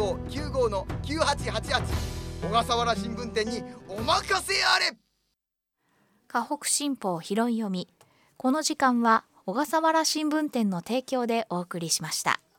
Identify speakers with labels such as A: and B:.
A: 号9号の9888、小笠原新聞店にお任せあれ。
B: 河北新報拾い読み。この時間は小笠原新聞店の提供でお送りしました。